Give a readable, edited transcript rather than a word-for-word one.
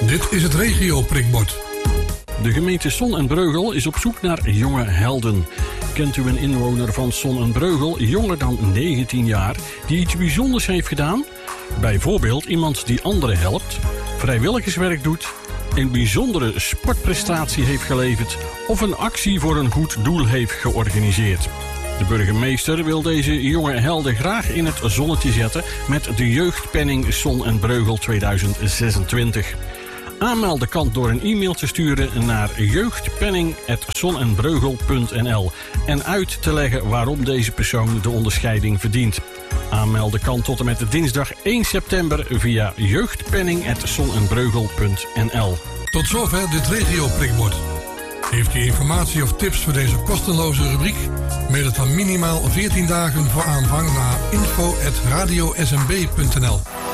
Dit is het regio-prikbord. De gemeente Son en Breugel is op zoek naar jonge helden. Kent u een inwoner van Son en Breugel, jonger dan 19 jaar, die iets bijzonders heeft gedaan? Bijvoorbeeld iemand die anderen helpt, vrijwilligerswerk doet, een bijzondere sportprestatie heeft geleverd of een actie voor een goed doel heeft georganiseerd. De burgemeester wil deze jonge helden graag in het zonnetje zetten met de jeugdpenning Son en Breugel 2026. Aanmelden kan door een e-mail te sturen naar jeugdpenning@sonenbreugel.nl en uit te leggen waarom deze persoon de onderscheiding verdient. Aanmelden kan tot en met dinsdag 1 september via jeugdpenning@sonenbreugel.nl. Tot zover dit regio-prikbord. Heeft u informatie of tips voor deze kosteloze rubriek? Mail het dan minimaal 14 dagen voor aanvang naar info@radiosmb.nl.